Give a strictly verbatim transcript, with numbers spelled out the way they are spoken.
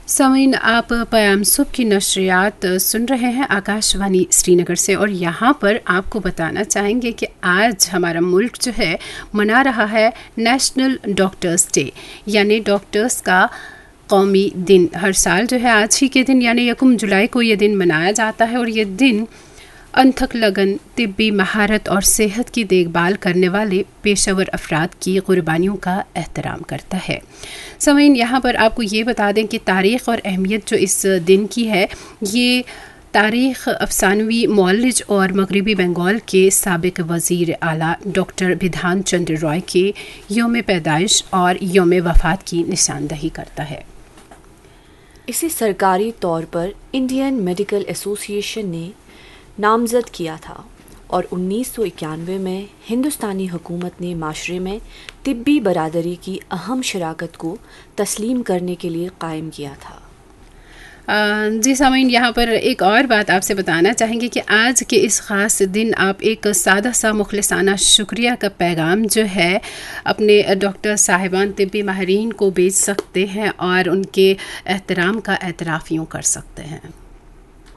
सामीन, आप पयाम सुबह की नशरियात सुन रहे हैं आकाशवाणी श्रीनगर से, और यहाँ पर आपको बताना चाहेंगे कि आज हमारा मुल्क जो है मना रहा है नेशनल डॉक्टर्स डे, यानी डॉक्टर्स का कौमी दिन। हर साल जो है आज ही के दिन यानी यकम जुलाई को ये दिन मनाया जाता है, और ये दिन अनथक लगन, तिब्बी महारत और सेहत की देखभाल करने वाले पेशेवर अफराद की कुर्बानियों का एहतराम करता है। सामीन, यहाँ पर आपको ये बता दें कि तारीख़ और अहमियत जो इस दिन की है, ये तारीख़ अफसानवी मौलिज और मगरबी बंगाल के साबिक वज़ीर आला डॉक्टर बिधान चंद्र रॉय के योम पैदाइश और योम वफ़ात की निशानदही करता है। इसे सरकारी तौर पर इंडियन मेडिकल एसोसिएशन ने नामज़द किया था और उन्नीस सौ इक्यानवे में हिंदुस्तानी हुकूमत ने माशरे में तिब्बी बरादरी की अहम शराकत को तस्लीम करने के लिए कायम किया था। जी सामीन, यहाँ पर एक और बात आपसे बताना चाहेंगे कि आज के इस ख़ास दिन आप एक सादा सा मुखलिसाना शुक्रिया का पैगाम जो है अपने डॉक्टर साहिबान तिब्बी माहिरीन को भेज सकते हैं और उनके एहतराम का एतराफ़ यूँ कर सकते हैं।